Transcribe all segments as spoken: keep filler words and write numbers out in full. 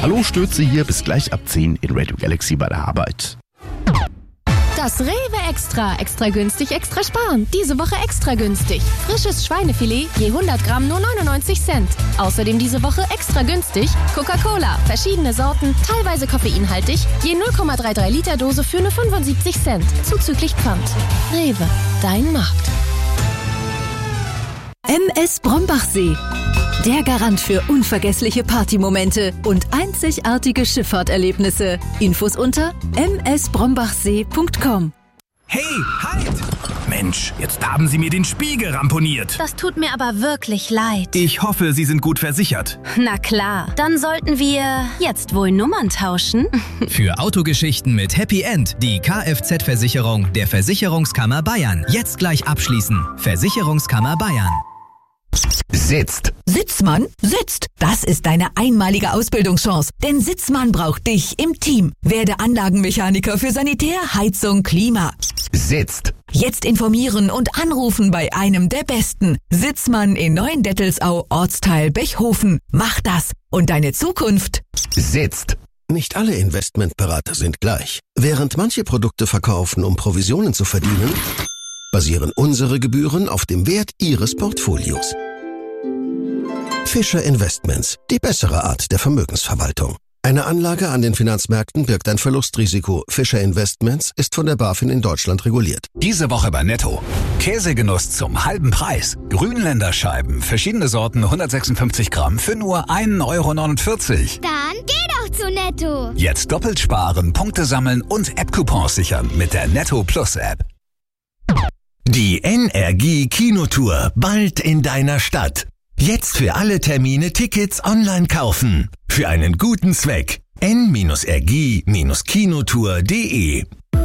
Hallo, Stürze hier, bis gleich ab zehn in Radio Galaxy bei der Arbeit. Das Rewe Extra. Extra günstig, extra sparen. Diese Woche extra günstig. Frisches Schweinefilet je hundert Gramm nur neunundneunzig Cent. Außerdem diese Woche extra günstig Coca-Cola. Verschiedene Sorten, teilweise koffeinhaltig. Je null Komma dreiunddreißig Liter Dose für nur fünfundsiebzig Cent. Zuzüglich Pfand. Rewe. Dein Markt. M S Brombachsee. Der Garant für unvergessliche Partymomente und einzigartige Schifffahrterlebnisse. Infos unter m s brombachsee punkt com. Hey, halt! Mensch, jetzt haben Sie mir den Spiegel ramponiert. Das tut mir aber wirklich leid. Ich hoffe, Sie sind gut versichert. Na klar, dann sollten wir jetzt wohl Nummern tauschen. Für Autogeschichten mit Happy End die Kfz-Versicherung der Versicherungskammer Bayern. Jetzt gleich abschließen. Versicherungskammer Bayern. Sitzt. Sitzmann sitzt. Das ist deine einmalige Ausbildungschance. Denn Sitzmann braucht dich im Team. Werde Anlagenmechaniker für Sanitär, Heizung, Klima. Sitzt. Jetzt informieren und anrufen bei einem der Besten. Sitzmann in Neuendettelsau, Ortsteil Bechhofen. Mach das und deine Zukunft sitzt. Nicht alle Investmentberater sind gleich. Während manche Produkte verkaufen, um Provisionen zu verdienen, basieren unsere Gebühren auf dem Wert Ihres Portfolios. Fischer Investments, die bessere Art der Vermögensverwaltung. Eine Anlage an den Finanzmärkten birgt ein Verlustrisiko. Fischer Investments ist von der BaFin in Deutschland reguliert. Diese Woche bei Netto. Käsegenuss zum halben Preis. Grünländerscheiben, verschiedene Sorten, hundertsechsundfünfzig Gramm für nur ein Euro neunundvierzig. Dann geh doch zu Netto. Jetzt doppelt sparen, Punkte sammeln und App-Coupons sichern mit der Netto Plus App. Die N R G Kinotour bald in deiner Stadt. Jetzt für alle Termine Tickets online kaufen. Für einen guten Zweck. n r g kinotour punkt d e.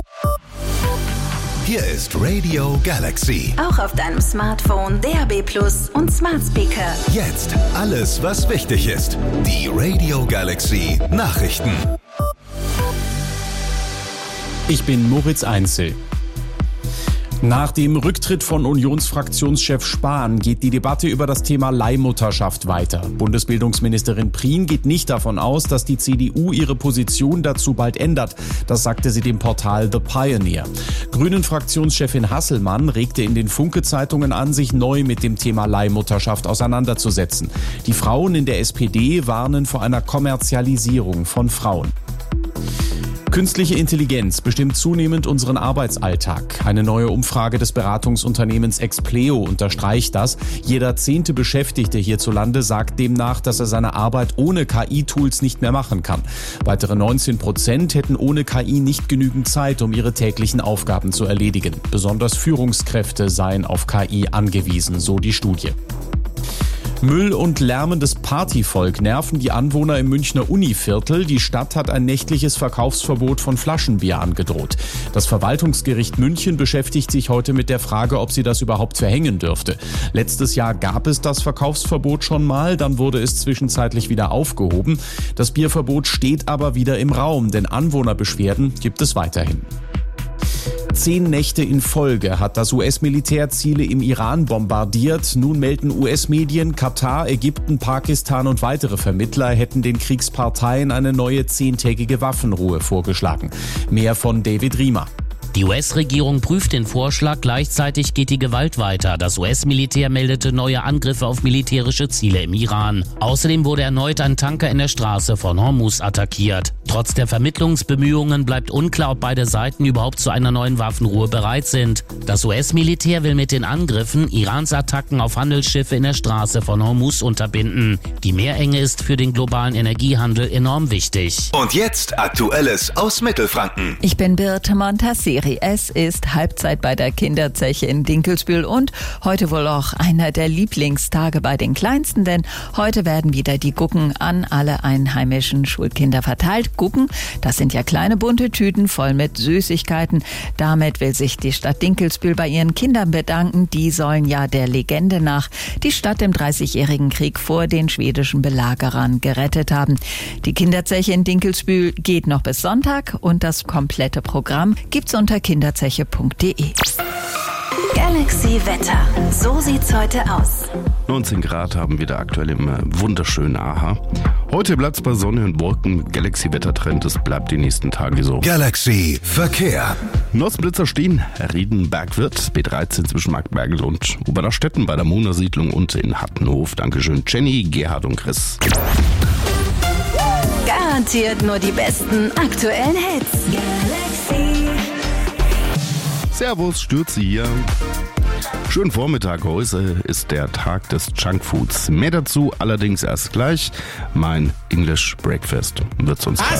Hier ist Radio Galaxy. Auch auf deinem Smartphone, D A B Plus und Smart Speaker. Jetzt alles, was wichtig ist. Die Radio Galaxy Nachrichten. Ich bin Moritz Einzel. Nach dem Rücktritt von Unionsfraktionschef Spahn geht die Debatte über das Thema Leihmutterschaft weiter. Bundesbildungsministerin Prien geht nicht davon aus, dass die C D U ihre Position dazu bald ändert. Das sagte sie dem Portal The Pioneer. Grünen-Fraktionschefin Hasselmann regte in den Funke-Zeitungen an, sich neu mit dem Thema Leihmutterschaft auseinanderzusetzen. Die Frauen in der S P D warnen vor einer Kommerzialisierung von Frauen. Künstliche Intelligenz bestimmt zunehmend unseren Arbeitsalltag. Eine neue Umfrage des Beratungsunternehmens Expleo unterstreicht das. Jeder zehnte Beschäftigte hierzulande sagt demnach, dass er seine Arbeit ohne K I-Tools nicht mehr machen kann. Weitere neunzehn Prozent hätten ohne K I nicht genügend Zeit, um ihre täglichen Aufgaben zu erledigen. Besonders Führungskräfte seien auf K I angewiesen, so die Studie. Müll und lärmendes Partyvolk nerven die Anwohner im Münchner Univiertel. Die Stadt hat ein nächtliches Verkaufsverbot von Flaschenbier angedroht. Das Verwaltungsgericht München beschäftigt sich heute mit der Frage, ob sie das überhaupt verhängen dürfte. Letztes Jahr gab es das Verkaufsverbot schon mal, dann wurde es zwischenzeitlich wieder aufgehoben. Das Bierverbot steht aber wieder im Raum, denn Anwohnerbeschwerden gibt es weiterhin. Zehn Nächte in Folge hat das U S-Militär Ziele im Iran bombardiert. Nun melden U S-Medien, Katar, Ägypten, Pakistan und weitere Vermittler hätten den Kriegsparteien eine neue zehntägige Waffenruhe vorgeschlagen. Mehr von David Riemer. Die U S-Regierung prüft den Vorschlag, gleichzeitig geht die Gewalt weiter. Das U S-Militär meldete neue Angriffe auf militärische Ziele im Iran. Außerdem wurde erneut ein Tanker in der Straße von Hormuz attackiert. Trotz der Vermittlungsbemühungen bleibt unklar, ob beide Seiten überhaupt zu einer neuen Waffenruhe bereit sind. Das U S-Militär will mit den Angriffen Irans Attacken auf Handelsschiffe in der Straße von Hormuz unterbinden. Die Meerenge ist für den globalen Energiehandel enorm wichtig. Und jetzt Aktuelles aus Mittelfranken. Ich bin Birte Montasseri. Es ist Halbzeit bei der Kinderzeche in Dinkelsbühl und heute wohl auch einer der Lieblingstage bei den Kleinsten, denn heute werden wieder die Guggen an alle einheimischen Schulkinder verteilt. Guggen, das sind ja kleine bunte Tüten voll mit Süßigkeiten. Damit will sich die Stadt Dinkelsbühl bei ihren Kindern bedanken. Die sollen ja der Legende nach die Stadt im Dreißigjährigen Krieg vor den schwedischen Belagerern gerettet haben. Die Kinderzeche in Dinkelsbühl geht noch bis Sonntag und das komplette Programm gibt's unter kinderzeche punkt de. Galaxy Wetter. So sieht's heute aus. neunzehn Grad haben wir da aktuell im wunderschönen Aha. Heute bleibt's bei Sonne und Wolken. Galaxy-Wettertrend, es bleibt die nächsten Tage so. Galaxy Verkehr. Nosblitzer stehen, Riedenberg-Wirt, B dreizehn zwischen Marktbergel und Oberdastetten bei der Mona-Siedlung und in Hattenhof. Dankeschön, Jenny, Gerhard und Chris. Garantiert nur die besten aktuellen Hits. Galaxy. Servus, Stürze hier. Schönen Vormittag, heute ist der Tag des Junkfoods. Mehr dazu allerdings erst gleich. Mein English Breakfast wird sonst bald.